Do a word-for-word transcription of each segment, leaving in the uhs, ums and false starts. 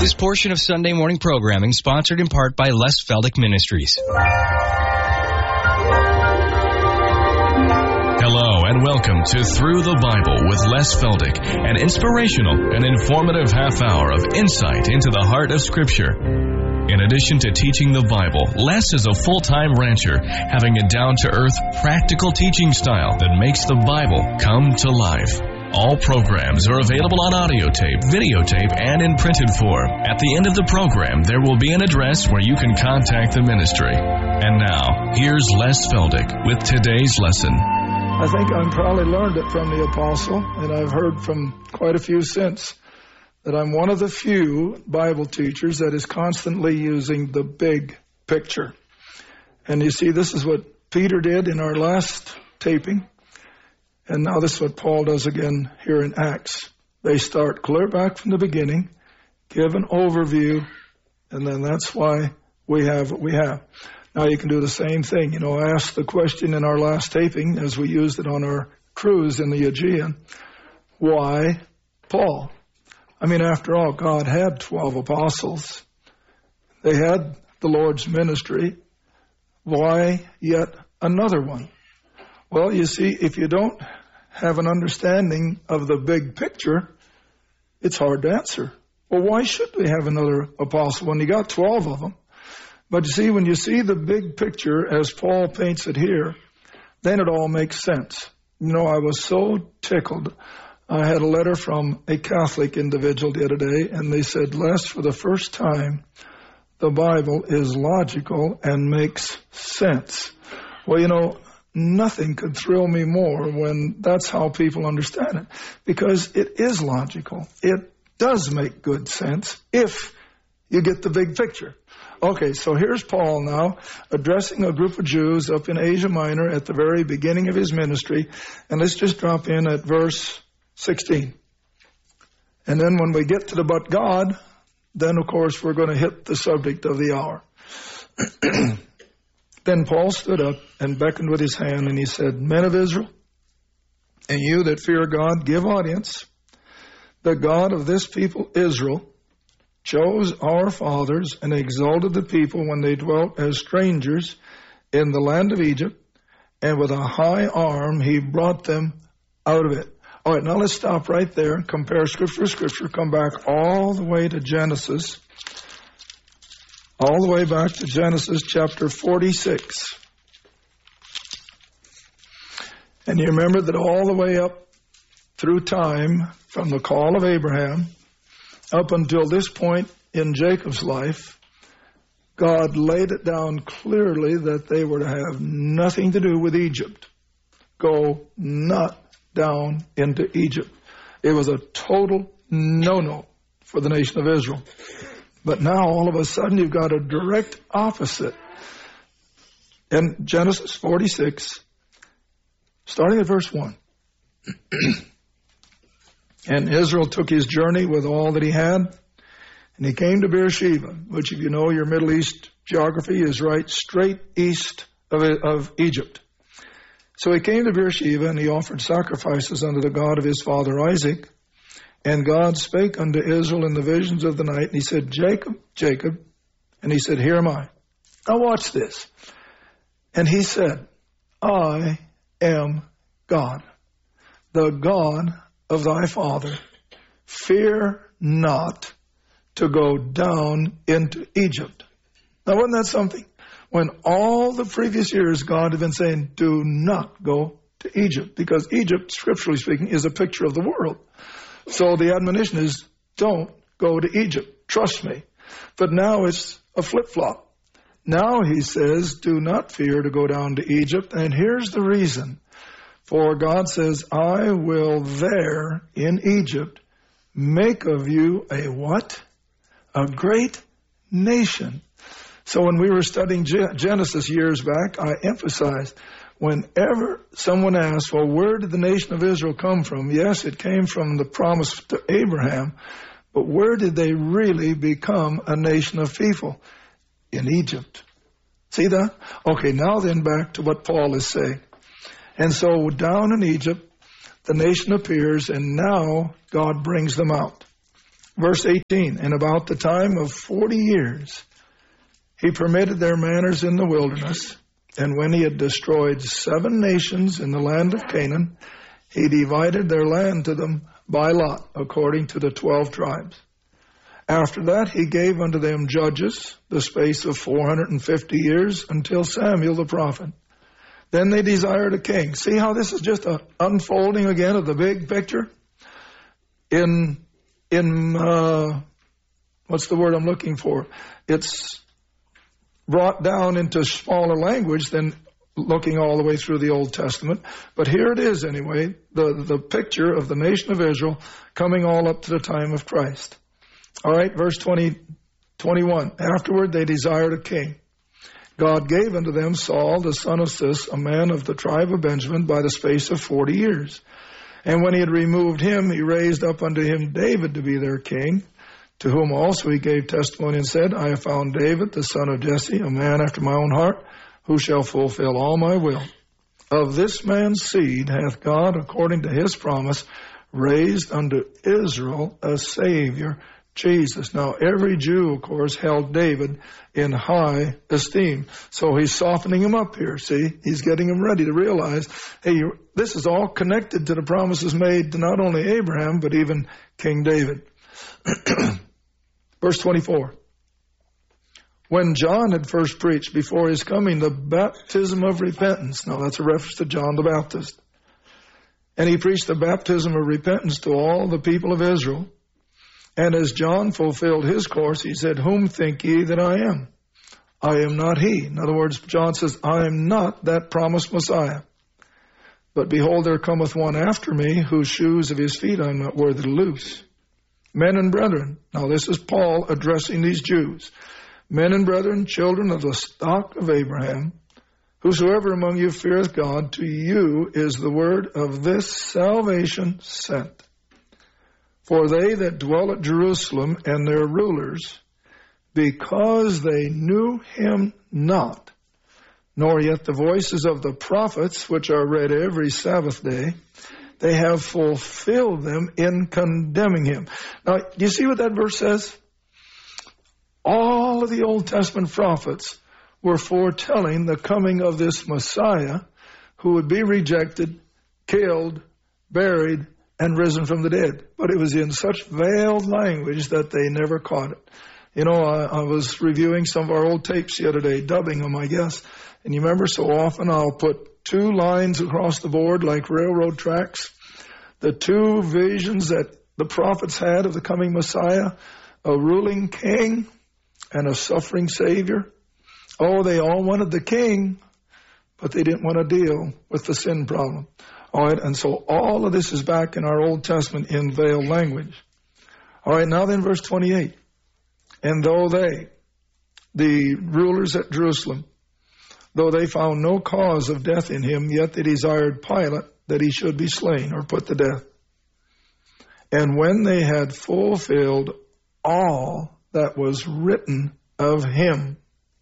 This portion of Sunday morning programming sponsored in part by Les Feldick Ministries. Hello and welcome to Through the Bible with Les Feldick, an inspirational and informative half hour of insight into the heart of Scripture. In addition to teaching the Bible, Les is a full-time rancher, having a down-to-earth, practical teaching style that makes the Bible come to life. All programs are available on audio tape, videotape, and in printed form. At the end of the program, there will be an address where you can contact the ministry. And now, here's Les Feldick with today's lesson. I think I probably learned it from the apostle, and I've heard from quite a few since, that I'm one of the few Bible teachers that is constantly using the big picture. And you see, this is what Peter did in our last taping. And now this is what Paul does again here in Acts. They start clear back from the beginning, give an overview, and then that's why we have what we have. Now you can do the same thing. You know, I asked the question in our last taping, as we used it on our cruise in the Aegean, why Paul? I mean, after all, God had twelve apostles. They had the Lord's ministry. Why yet another one? Well, you see, if you don't have an understanding of the big picture, it's hard to answer. Well, why should we have another apostle when you got twelve of them? But you see, when you see the big picture as Paul paints it here, then it all makes sense. You know, I was so tickled. I had a letter from a Catholic individual the other day, and they said, Les, for the first time, the Bible is logical and makes sense. Well, you know, nothing could thrill me more when that's how people understand it, because it is logical. It does make good sense if you get the big picture. Okay, so here's Paul now addressing a group of Jews up in Asia Minor at the very beginning of his ministry, and let's just drop in at verse sixteen. And then when we get to the but God, then of course we're going to hit the subject of the hour. Then Paul stood up and beckoned with his hand, and he said, Men of Israel, and you that fear God, give audience. The God of this people, Israel, chose our fathers and exalted the people when they dwelt as strangers in the land of Egypt, and with a high arm he brought them out of it. All right, now let's stop right there and compare Scripture to Scripture. Come back all the way to Genesis. All the way back to Genesis chapter forty-six. And you remember that all the way up through time, from the call of Abraham, up until this point in Jacob's life, God laid it down clearly that they were to have nothing to do with Egypt. Go not down into Egypt. It was a total no-no for the nation of Israel. But now, all of a sudden, you've got a direct opposite. In Genesis forty-six, starting at verse one. And Israel took his journey with all that he had, and he came to Beersheba, which, if you know your Middle East geography, is right straight east of, of Egypt. So he came to Beersheba, and he offered sacrifices unto the God of his father Isaac. And God spake unto Israel in the visions of the night, and he said, Jacob, Jacob. And he said, Here am I. Now watch this. And he said, I am God, the God of thy father. Fear not to go down into Egypt. Now wasn't that something? When all the previous years God had been saying, do not go to Egypt, because Egypt, scripturally speaking, is a picture of the world. So the admonition is, don't go to Egypt. Trust me. But now it's a flip-flop. Now he says, do not fear to go down to Egypt. And here's the reason. For God says, I will there in Egypt make of you a what? A great nation. So when we were studying Genesis years back, I emphasized, whenever someone asks, well, where did the nation of Israel come from? Yes, it came from the promise to Abraham, but where did they really become a nation of people? In Egypt. See that? Okay, now then back to what Paul is saying. And so down in Egypt, the nation appears, and now God brings them out. Verse eighteen, and about the time of forty years, he permitted their manners in the wilderness, and when he had destroyed seven nations in the land of Canaan, he divided their land to them by lot, according to the twelve tribes. After that he gave unto them judges the space of four hundred and fifty years, until Samuel the prophet. Then they desired a king. See how this is just an unfolding again of the big picture? In, in uh, what's the word I'm looking for? It's brought down into smaller language than looking all the way through the Old Testament. But here it is anyway, the, the picture of the nation of Israel coming all up to the time of Christ. All right, verse twenty, twenty-one. Afterward they desired a king. God gave unto them Saul, the son of Cis, a man of the tribe of Benjamin, by the space of forty years. And when he had removed him, he raised up unto him David to be their king, to whom also he gave testimony and said, I have found David, the son of Jesse, a man after my own heart, who shall fulfill all my will. Of this man's seed hath God, according to his promise, raised unto Israel a Savior, Jesus. Now, every Jew, of course, held David in high esteem. So he's softening him up here, see? He's getting him ready to realize, hey, this is all connected to the promises made to not only Abraham, but even King David. Verse twenty-four. When John had first preached before his coming the baptism of repentance. Now, that's a reference to John the Baptist. And he preached the baptism of repentance to all the people of Israel. And as John fulfilled his course, he said, whom think ye that I am? I am not he. In other words, John says, I am not that promised Messiah. But behold, there cometh one after me, whose shoes of his feet I am not worthy to loose. Men and brethren, now this is Paul addressing these Jews. Men and brethren, children of the stock of Abraham, whosoever among you feareth God, to you is the word of this salvation sent. For they that dwell at Jerusalem and their rulers, because they knew him not, nor yet the voices of the prophets, which are read every Sabbath day, they have fulfilled them in condemning him. Now, do you see what that verse says? All of the Old Testament prophets were foretelling the coming of this Messiah who would be rejected, killed, buried, and risen from the dead. But it was in such veiled language that they never caught it. You know, I, I was reviewing some of our old tapes the other day, dubbing them, I guess. And you remember, so often I'll put two lines across the board like railroad tracks. The two visions that the prophets had of the coming Messiah, a ruling king and a suffering Savior. Oh, they all wanted the king, but they didn't want to deal with the sin problem. All right, and so all of this is back in our Old Testament in veiled language. All right, now then verse twenty-eight. And though they, the rulers at Jerusalem, though they found no cause of death in him, yet they desired Pilate that he should be slain or put to death. And when they had fulfilled all that was written of him,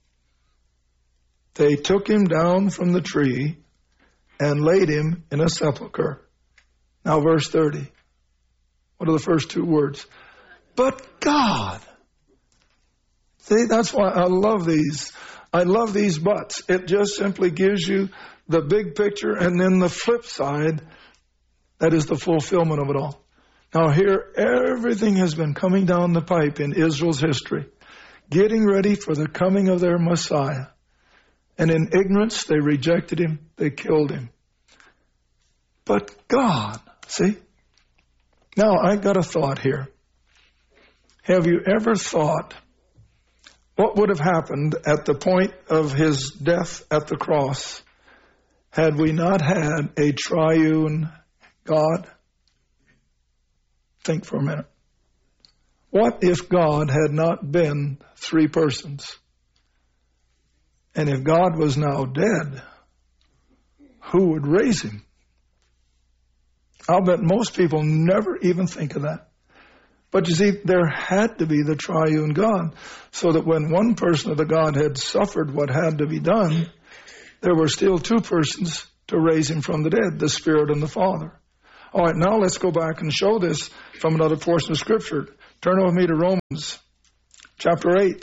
they took him down from the tree and laid him in a sepulchre. Now verse thirty. What are the first two words? But God. See, that's why I love these. I love these buts. It just simply gives you the big picture, and then the flip side, that is the fulfillment of it all. Now here, everything has been coming down the pipe in Israel's history, getting ready for the coming of their Messiah. And in ignorance, they rejected him, they killed him. But God, see? Now, I got a thought here. Have you ever thought what would have happened at the point of his death at the cross had we not had a triune God? Think for a minute. What if God had not been three persons? And if God was now dead, who would raise him? I'll bet most people never even think of that. But you see, there had to be the triune God, so that when one person of the Godhead suffered what had to be done, there were still two persons to raise him from the dead, the Spirit and the Father. All right, now let's go back and show this from another portion of Scripture. Turn with me to Romans chapter eight.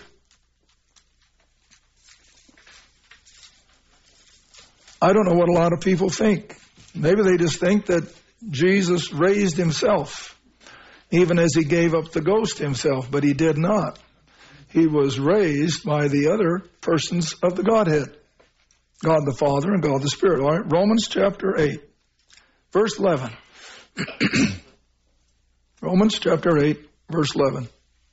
I don't know what a lot of people think. Maybe they just think that Jesus raised himself, even as he gave up the ghost himself, but he did not. He was raised by the other persons of the Godhead, God the Father and God the Spirit. All right, Romans chapter eight, verse eleven. Romans chapter eight, verse eleven.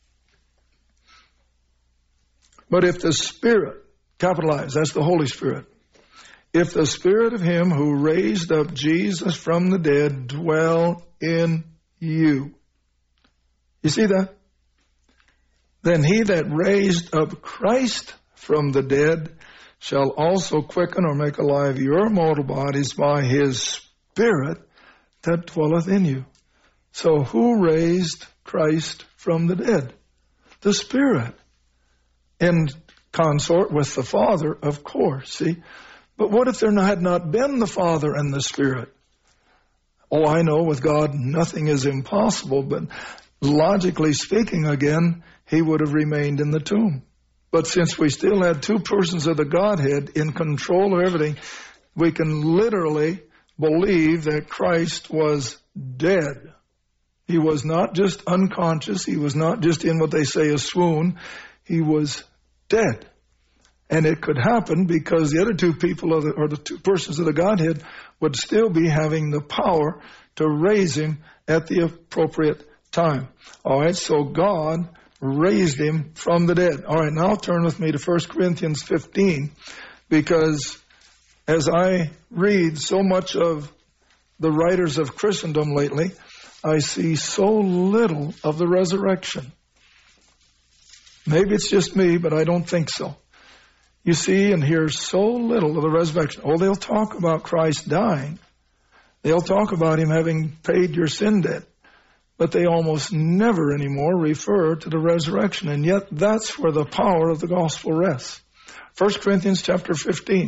But if the Spirit, capitalized, that's the Holy Spirit, if the Spirit of him who raised up Jesus from the dead dwell in you. You see that? Then he that raised up Christ from the dead shall also quicken or make alive your mortal bodies by his Spirit that dwelleth in you. So who raised Christ from the dead? The Spirit. In consort with the Father, of course, see? But what if there had not been the Father and the Spirit? Oh, I know with God nothing is impossible, but logically speaking again, he would have remained in the tomb. But since we still had two persons of the Godhead in control of everything, we can literally believe that Christ was dead. He was not just unconscious. He was not just in what they say a swoon. He was dead. And it could happen because the other two people, of the, or the two persons of the Godhead, would still be having the power to raise him at the appropriate time. All right, so God raised him from the dead. All right, now turn with me to First Corinthians fifteen, because as I read so much of the writers of Christendom lately, I see so little of the resurrection. Maybe it's just me, but I don't think so. You see and hear so little of the resurrection. Oh, they'll talk about Christ dying. They'll talk about him having paid your sin debt. But they almost never anymore refer to the resurrection. And yet that's where the power of the gospel rests. First Corinthians chapter fifteen.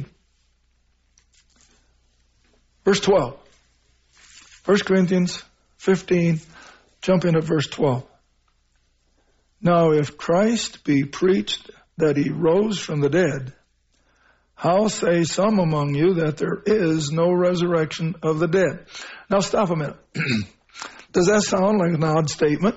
Verse twelve. First Corinthians fifteen, jump in at verse twelve. Now if Christ be preached that he rose from the dead, how say some among you that there is no resurrection of the dead? Now stop a minute. Does that sound like an odd statement?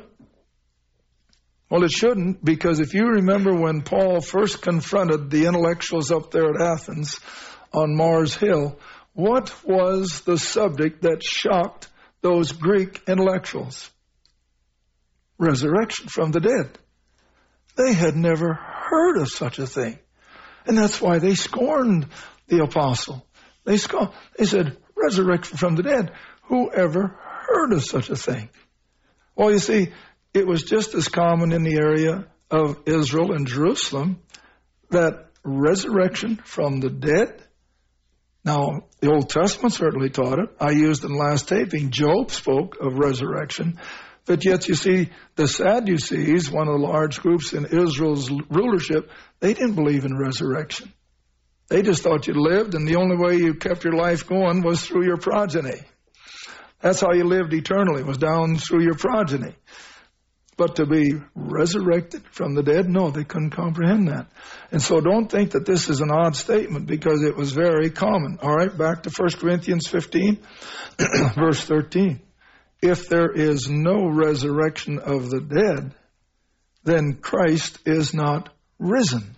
Well, it shouldn't, because if you remember when Paul first confronted the intellectuals up there at Athens on Mars Hill, what was the subject that shocked those Greek intellectuals? Resurrection from the dead. They had never heard of such a thing. And that's why they scorned the apostle. They scorned, they said, resurrection from the dead. Whoever heard of such a thing? Well, you see, it was just as common in the area of Israel and Jerusalem that resurrection from the dead. Now, the Old Testament certainly taught it. I used in last taping, Job spoke of resurrection. But yet, you see, the Sadducees, one of the large groups in Israel's rulership, they didn't believe in resurrection. They just thought you lived, and the only way you kept your life going was through your progeny. That's how you lived eternally, was down through your progeny. But to be resurrected from the dead, no, they couldn't comprehend that. And so don't think that this is an odd statement, because it was very common. All right, back to First Corinthians fifteen, verse thirteen. If there is no resurrection of the dead, then Christ is not risen.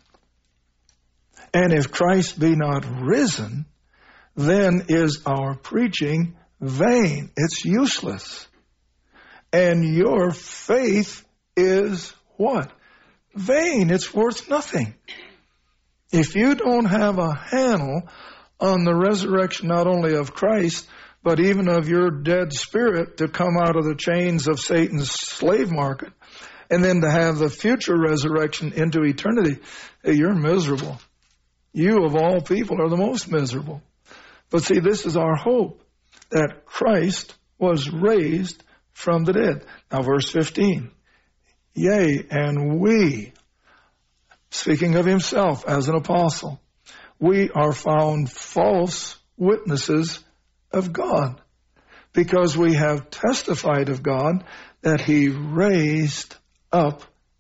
And if Christ be not risen, then is our preaching vain. It's useless. And your faith is what? Vain. It's worth nothing. If you don't have a handle on the resurrection not only of Christ, but even of your dead spirit to come out of the chains of Satan's slave market, and then to have the future resurrection into eternity, hey, you're miserable. You of all people are the most miserable. But see, this is our hope, that Christ was raised from the dead. Now verse fifteen. Yea, and we, speaking of himself as an apostle, we are found false witnesses of God, because we have testified of God that he raised up